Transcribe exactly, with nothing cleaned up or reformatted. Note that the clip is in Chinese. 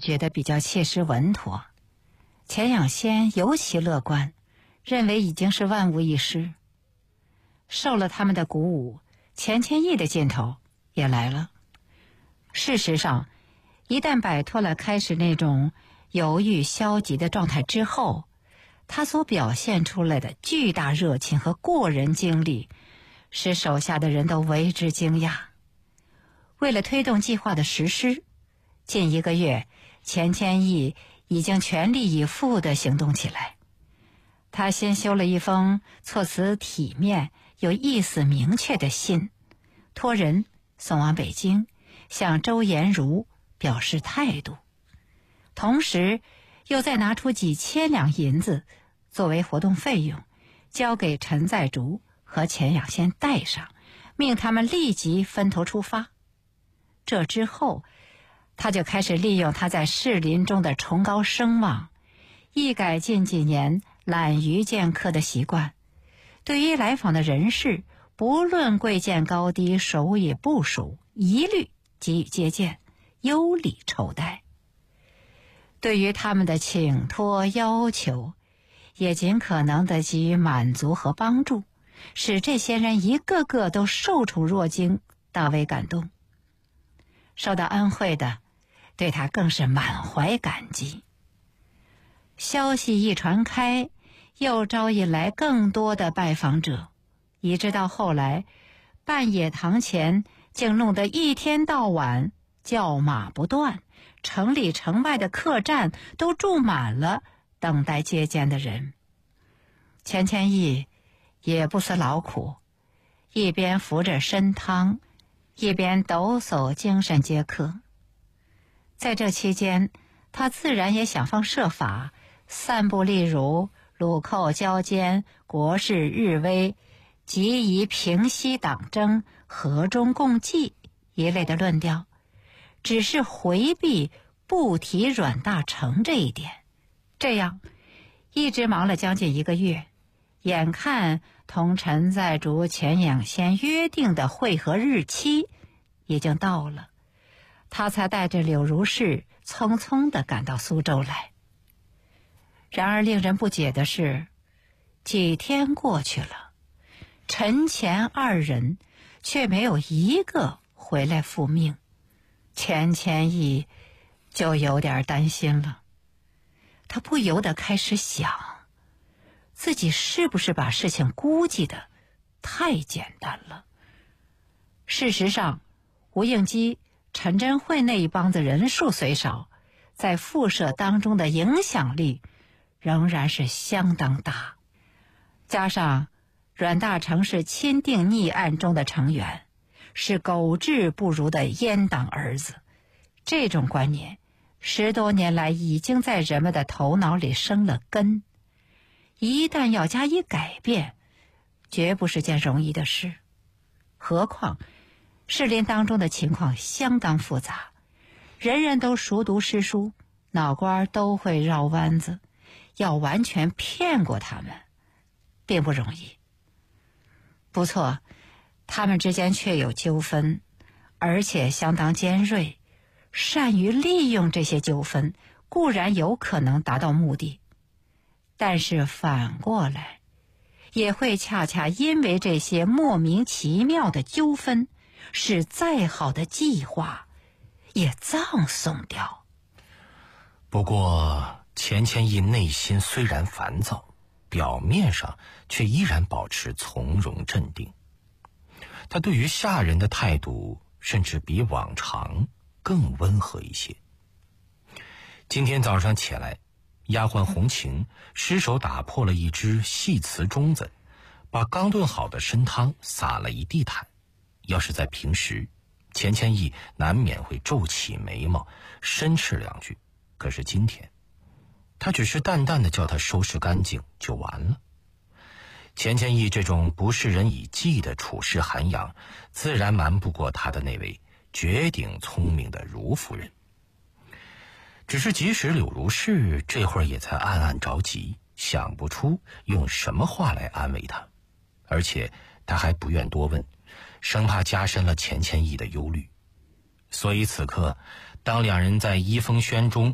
觉得比较切实稳妥。钱养先尤其乐观，认为已经是万无一失。受了他们的鼓舞，钱谦益的劲头也来了。事实上，一旦摆脱了开始那种犹豫消极的状态之后，他所表现出来的巨大热情和过人精力，使手下的人都为之惊讶。为了推动计划的实施，近一个月，钱谦益已经全力以赴地行动起来。他先修了一封措辞体面有意思明确的信，托人送往北京，向周延儒表示态度，同时又再拿出几千两银子作为活动费用，交给陈在竹和钱养先带上，命他们立即分头出发。这之后，他就开始利用他在士林中的崇高声望，一改近几年懒于见客的习惯，对于来访的人士，不论贵贱高低，熟也不熟，一律给予接见，优礼酬待。对于他们的请托要求，也尽可能地给予满足和帮助，使这些人一个个都受宠若惊，大为感动。受到恩惠的，对他更是满怀感激。消息一传开，又招引来更多的拜访者，一直到后来，半野堂前竟弄得一天到晚叫马不断，城里城外的客栈都住满了等待接见的人。钱谦益也不辞劳苦，一边扶着参汤，一边抖擞精神接客。在这期间，他自然也想方设法散布例如鲁寇交奸、国势日危、急宜平息党争、和衷共济一类的论调，只是回避不提阮大铖这一点。这样一直忙了将近一个月，眼看同陈在竹、钱养先约定的会合日期已经到了，他才带着柳如是匆匆地赶到苏州来。然而令人不解的是，几天过去了，陈钱二人却没有一个回来复命，钱谦益就有点担心了。他不由得开始想，自己是不是把事情估计的太简单了。事实上，吴应基、陈真慧那一帮子人数虽少，在复社当中的影响力仍然是相当大。加上阮大铖是钦定逆案中的成员，是狗志不如的阉党儿子，这种观念十多年来已经在人们的头脑里生了根，一旦要加以改变，绝不是件容易的事。何况士林当中的情况相当复杂，人人都熟读诗书，脑瓜都会绕弯子，要完全骗过他们并不容易。不错，他们之间确有纠纷，而且相当尖锐，善于利用这些纠纷固然有可能达到目的，但是反过来也会恰恰因为这些莫名其妙的纠纷，使再好的计划也葬送掉。 不过钱谦益内心虽然烦躁，表面上却依然保持从容镇定。他对于下人的态度甚至比往常更温和一些。今天早上起来，丫鬟红晴失手打破了一只细瓷盅子，把刚炖好的参汤洒了一地毯。要是在平时，钱谦益难免会皱起眉毛，申斥两句，可是今天他只是淡淡的叫他收拾干净就完了。钱谦益这种不视人以技的处事涵养，自然瞒不过他的那位绝顶聪明的如夫人。只是即使柳如是这会儿也在暗暗着急，想不出用什么话来安慰他，而且他还不愿多问，生怕加深了钱谦益的忧虑。所以此刻，当两人在一封轩中